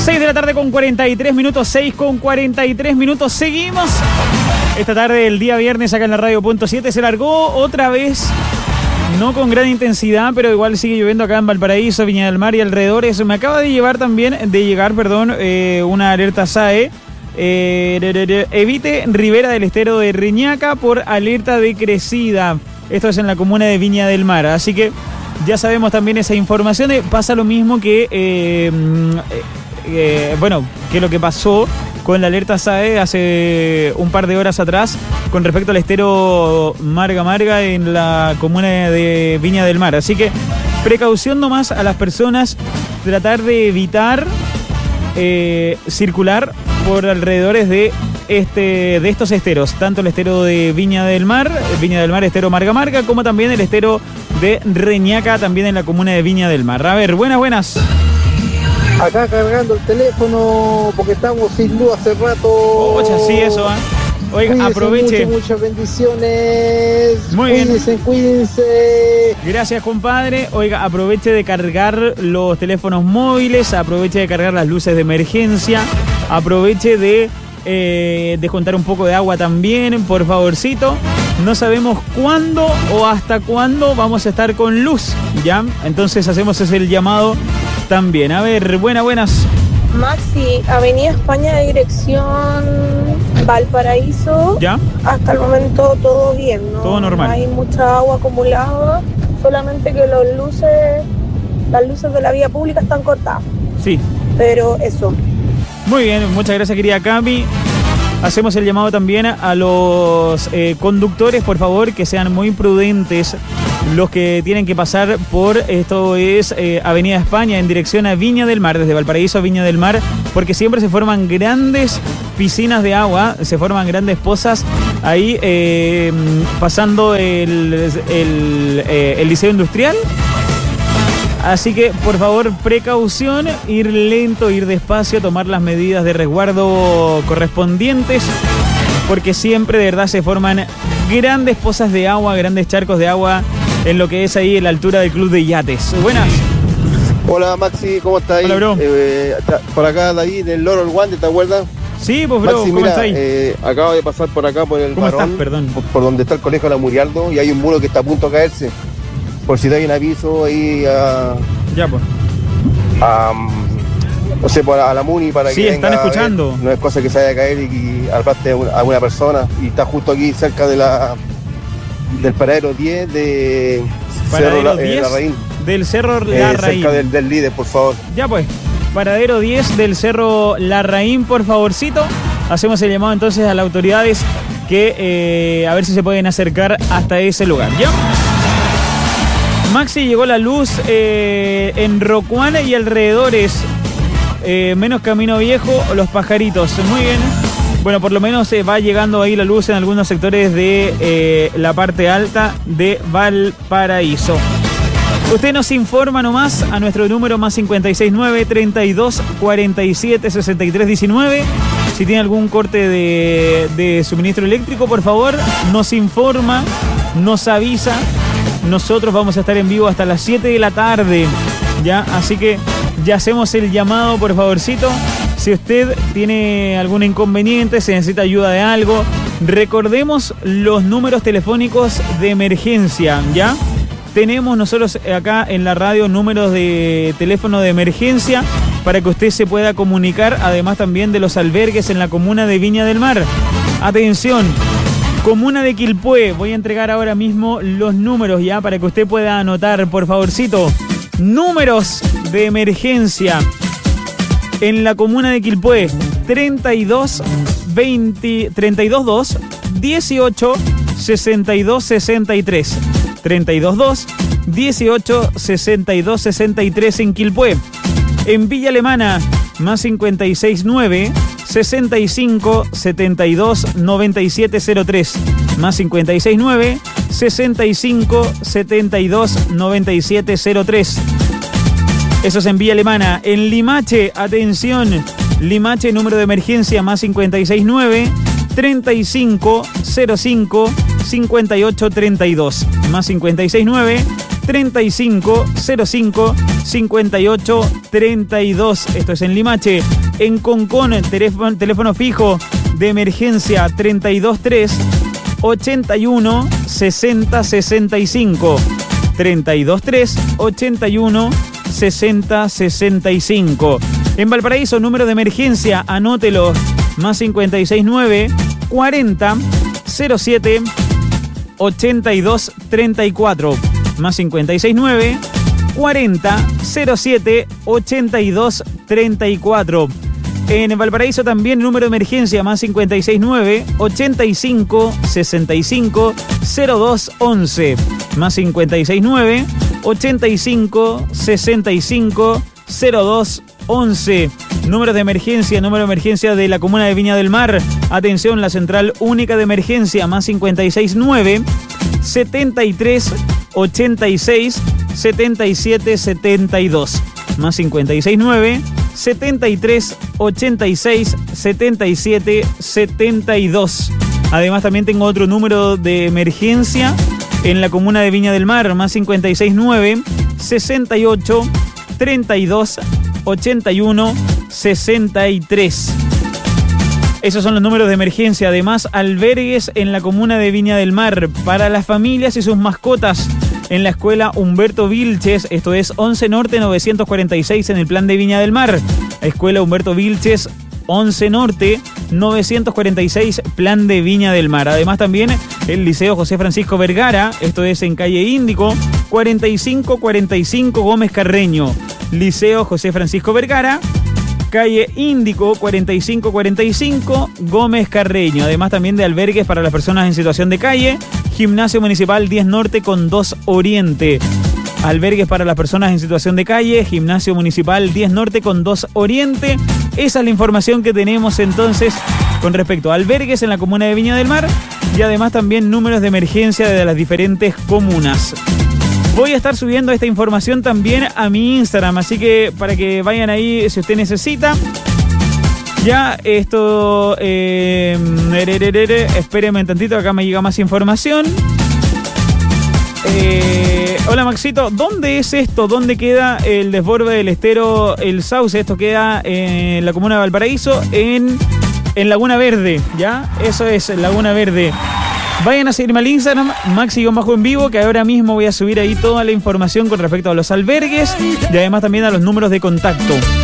6 de la tarde con 43 minutos, 6 con 43 minutos. Seguimos. Esta tarde, el día viernes, acá en la radio Punto 7, se largó otra vez. No con gran intensidad, pero igual sigue lloviendo acá en Valparaíso, Viña del Mar y alrededores. Me acaba de llegar, una alerta SAE. Evite Ribera del Estero de Reñaca por alerta de crecida. Esto es en la comuna de Viña del Mar. Así que ya sabemos también esa información. Pasa lo mismo que que lo que pasó con la alerta SAE hace un par de horas atrás con respecto al estero Marga Marga en la comuna de Viña del Mar. Así que precaución nomás a las personas, tratar de evitar circular por alrededores de estos esteros, tanto el estero de Viña del Mar, estero Marga Marga, como también el estero de Reñaca, también en la comuna de Viña del Mar. A ver, buenas. Acá cargando el teléfono porque estamos sin luz hace rato. Ocha, sí, eso, ¿eh? Oiga, cuídense, aproveche. Muchas bendiciones. Muy bien. Cuídense. Gracias, compadre. Oiga, aproveche de cargar los teléfonos móviles, aproveche de cargar las luces de emergencia, aproveche de descontar un poco de agua también, por favorcito. No sabemos cuándo o hasta cuándo vamos a estar con luz, ¿ya? Entonces hacemos ese llamado también. A ver, buenas. Maxi, Avenida España de dirección Valparaíso. ¿Ya? Hasta el momento todo bien, ¿no? Todo normal. No hay mucha agua acumulada, solamente que las luces de la vía pública están cortadas. Sí. Pero eso. Muy bien, muchas gracias, querida Cami. Hacemos el llamado también a los conductores, por favor, que sean muy prudentes los que tienen que pasar por, esto es Avenida España, en dirección a Viña del Mar, desde Valparaíso a Viña del Mar, porque siempre se forman grandes piscinas de agua, se forman grandes pozas ahí pasando el Liceo Industrial. Así que, por favor, precaución, ir lento, ir despacio, tomar las medidas de resguardo correspondientes, porque siempre de verdad se forman grandes pozas de agua, grandes charcos de agua en lo que es ahí en la altura del Club de Yates. Buenas. Hola, Maxi, ¿cómo estás? Hola, bro. Por acá, David, del Loro El Guante, ¿te acuerdas? Sí, pues, bro, Maxi, ¿cómo estás ahí? Acabo de pasar por acá, por el ¿Cómo Barón, estás? Perdón. por donde está el colegio La Murialdo, y hay un muro que está a punto de caerse. Por si te hay un aviso ahí Ya, pues. No sé, a la Muni para sí, que están venga escuchando. No es cosa que se vaya a caer y albaste a una persona. Y está justo aquí cerca de del paradero 10 de Paradero Cerro 10 Larraín. del Cerro Larraín. Cerca del líder, por favor. Ya, pues. Paradero 10 del Cerro Larraín, por favorcito. Hacemos el llamado entonces a las autoridades que a ver si se pueden acercar hasta ese lugar. ¿Ya? Maxi, llegó la luz en Rocuana y alrededores. Menos Camino Viejo, Los Pajaritos. Muy bien. Bueno, por lo menos va llegando ahí la luz en algunos sectores de la parte alta de Valparaíso. Usted nos informa nomás a nuestro número más 569 32 47 63 19. Si tiene algún corte de suministro eléctrico, por favor, nos informa, nos avisa. Nosotros vamos a estar en vivo hasta las 7 de la tarde, ¿ya? Así que ya hacemos el llamado, por favorcito. Si usted tiene algún inconveniente, se necesita ayuda de algo, recordemos los números telefónicos de emergencia, ¿ya? Tenemos nosotros acá en la radio números de teléfono de emergencia para que usted se pueda comunicar, además también de los albergues en la comuna de Viña del Mar. Atención. Comuna de Quilpué, voy a entregar ahora mismo los números ya para que usted pueda anotar, por favorcito. Números de emergencia en la comuna de Quilpué: 322 18 62 63. 322 18 62 63 en Quilpué. En Villa Alemana, más 569 65 72 97 03, más 569 65 72 97 03. Eso es en Villa Alemana. En Limache, atención, Limache, número de emergencia más 569 35 05 58 32, más 569 3505 58 32. Esto es en Limache. En Concón, teléfono fijo de emergencia 323 81 60 65. 323 81 60 65. En Valparaíso, número de emergencia, anótelo, más 569 40 07 82 34. Más 569 40 07 82 34. En Valparaíso también número de emergencia más 569 85 65 02 11. Más 569 85 65 02 11. Número de emergencia de la comuna de Viña del Mar. Atención, la central única de emergencia más 569 73 86 77 72. Más 569 73 86 77 72. Además también tengo otro número de emergencia en la comuna de Viña del Mar, más 569 68 32 81 63. Esos son los números de emergencia. Además, albergues en la comuna de Viña del Mar para las familias y sus mascotas en la escuela Humberto Vilches. Esto es 11 Norte 946 en el plan de Viña del Mar. Escuela Humberto Vilches 11 Norte 946 plan de Viña del Mar. Además también el Liceo José Francisco Vergara. Esto es en calle Índico 4545 Gómez Carreño. Liceo José Francisco Vergara, calle Índico 4545 Gómez Carreño. Además también de albergues para las personas en situación de calle. Gimnasio Municipal 10 Norte con 2 Oriente. Albergues para las personas en situación de calle. Gimnasio Municipal 10 Norte con 2 Oriente. Esa es la información que tenemos entonces con respecto a albergues en la comuna de Viña del Mar. Y además también números de emergencia de las diferentes comunas. Voy a estar subiendo esta información también a mi Instagram, así que para que vayan ahí si usted necesita. Ya esto... espérenme un tantito, acá me llega más información. Hola Maxito, ¿dónde es esto? ¿Dónde queda el desborde del estero El Sauce? Esto queda en la comuna de Valparaíso, en Laguna Verde, ¿ya? Eso es, Laguna Verde. Vayan a seguirme al Instagram, Maxi-en vivo, que ahora mismo voy a subir ahí toda la información con respecto a los albergues y además también a los números de contacto.